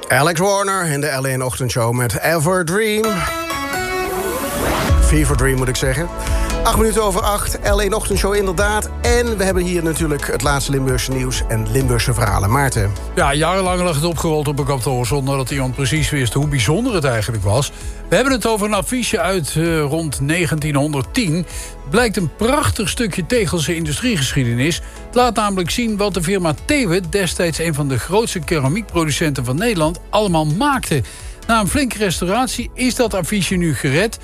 Alex Warner in de L1-ochtendshow met Everdream. Fever Dream moet ik zeggen. 7:08, L1-ochtendshow inderdaad. En we hebben hier natuurlijk het laatste Limburgse nieuws en Limburgse verhalen. Maarten. Ja, jarenlang lag het opgerold op een kantoor zonder dat iemand precies wist hoe bijzonder het eigenlijk was. We hebben het over een affiche uit rond 1910. Blijkt een prachtig stukje Tegelse industriegeschiedenis. Het laat namelijk zien wat de firma Thewe, destijds een van de grootste keramiekproducenten van Nederland, allemaal maakte. Na een flinke restauratie is dat affiche nu gered.